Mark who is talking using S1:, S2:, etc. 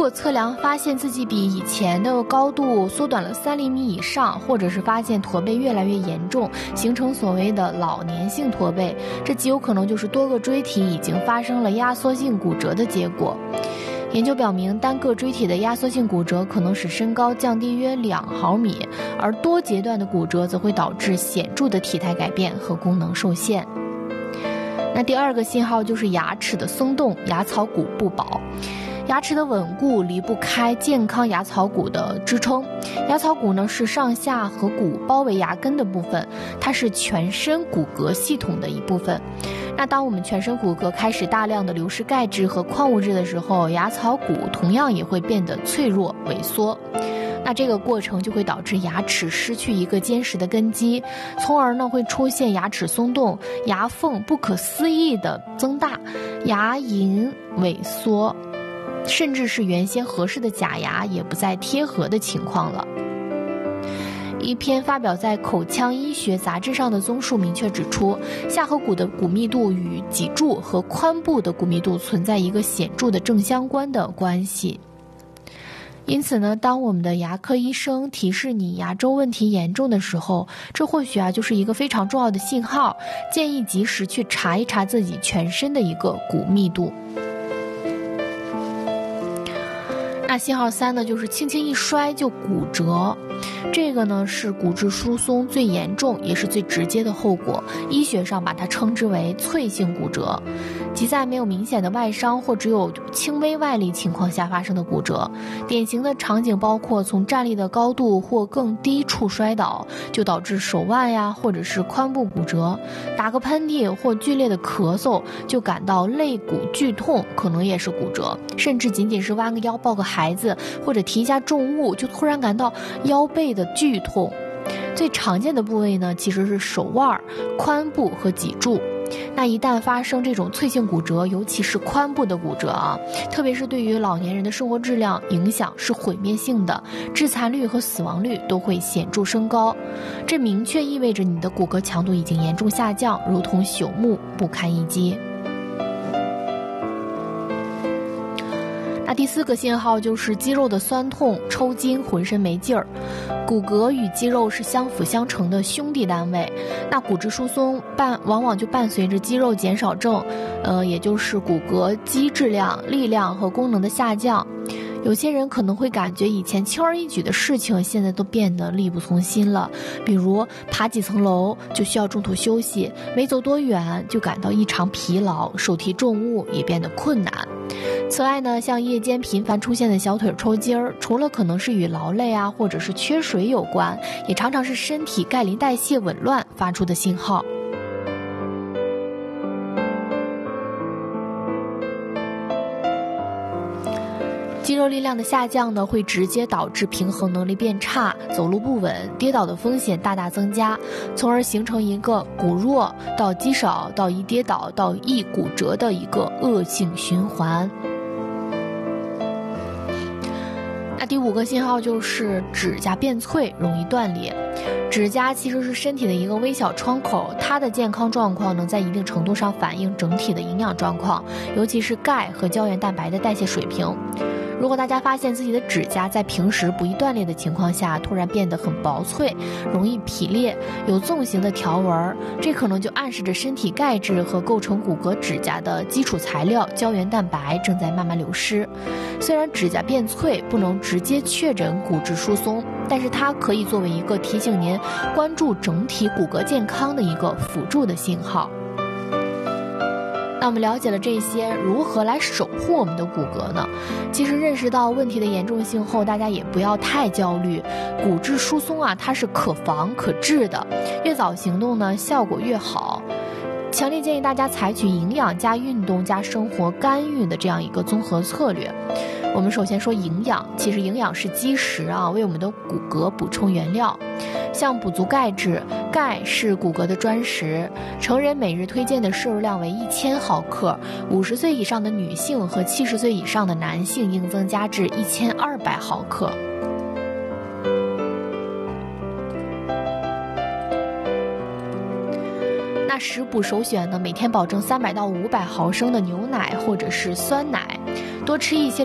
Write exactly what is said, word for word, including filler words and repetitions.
S1: 果测量发现自己比以前的高度缩短了三厘米以上，或者是发现驼背越来越严重，形成所谓的老年性驼背，这极有可能就是多个椎体已经发生了压缩性骨折的结果。研究表明，单个椎体的压缩性骨折可能使身高降低约两毫米，而多阶段的骨折则会导致显著的体态改变和功能受限。那第二个信号就是牙齿的松动，牙槽骨不保。牙齿的稳固离不开健康牙槽骨的支撑。牙槽骨呢是上下颌骨包围牙根的部分，它是全身骨骼系统的一部分。那当我们全身骨骼开始大量的流失钙质和矿物质的时候，牙槽骨同样也会变得脆弱萎缩。那这个过程就会导致牙齿失去一个坚实的根基，从而呢会出现牙齿松动、牙缝不可思议的增大、牙龈萎缩，甚至是原先合适的假牙也不再贴合的情况了。一篇发表在《口腔医学》杂志上的综述明确指出，下颌骨的骨密度与脊柱和髋部的骨密度存在一个显著的正相关的关系。因此呢，当我们的牙科医生提示你牙周问题严重的时候，这或许啊就是一个非常重要的信号，建议及时去查一查自己全身的一个骨密度。那信号三呢，就是轻轻一摔就骨折，这个呢是骨质疏松最严重也是最直接的后果，医学上把它称之为脆性骨折，即在没有明显的外伤或只有轻微外力情况下发生的骨折。典型的场景包括从站立的高度或更低处摔倒，就导致手腕呀或者是髋部骨折；打个喷嚏或剧烈的咳嗽就感到肋骨剧痛，可能也是骨折；甚至仅仅是弯个腰抱个孩子或者提一下重物，就突然感到腰背的剧痛。最常见的部位呢，其实是手腕、髋部和脊柱。那一旦发生这种脆性骨折，尤其是髋部的骨折啊，特别是对于老年人的生活质量影响是毁灭性的，致残率和死亡率都会显著升高。这明确意味着你的骨骼强度已经严重下降，如同朽木，不堪一击。那第四个信号就是肌肉的酸痛、抽筋、浑身没劲儿。骨骼与肌肉是相辅相成的兄弟单位，那骨质疏松伴往往就伴随着肌肉减少症，呃，也就是骨骼肌质量、力量和功能的下降。有些人可能会感觉以前轻而易举的事情现在都变得力不从心了，比如爬几层楼就需要中途休息，没走多远就感到异常疲劳，手提重物也变得困难。此外呢，像夜间频繁出现的小腿抽筋儿，除了可能是与劳累啊或者是缺水有关，也常常是身体钙磷代谢紊乱发出的信号。肌肉力量的下降呢，会直接导致平衡能力变差，走路不稳，跌倒的风险大大增加，从而形成一个骨弱到肌少到易跌倒到易骨折的一个恶性循环。那第五个信号就是指甲变脆，容易断裂。指甲其实是身体的一个微小窗口，它的健康状况能在一定程度上反映整体的营养状况，尤其是钙和胶原蛋白的代谢水平。如果大家发现自己的指甲在平时不易断裂的情况下突然变得很薄脆，容易劈裂，有纵形的条纹，这可能就暗示着身体钙质和构成骨骼指甲的基础材料胶原蛋白正在慢慢流失。虽然指甲变脆不能直接确诊骨质疏松，但是它可以作为一个提醒您关注整体骨骼健康的一个辅助的信号。那我们了解了这些，如何来守护我们的骨骼呢？其实认识到问题的严重性后，大家也不要太焦虑。骨质疏松啊，它是可防可治的，越早行动呢，效果越好。强烈建议大家采取营养加运动加生活干预的这样一个综合策略。我们首先说营养，其实营养是基石啊，为我们的骨骼补充原料。像补足钙质，钙是骨骼的砖石，成人每日推荐的摄入量为一千毫克，五十岁以上的女性和七十岁以上的男性应增加至一千二百毫克。那食补首选呢，每天保证三百到五百毫升的牛奶或者是酸奶，多吃一些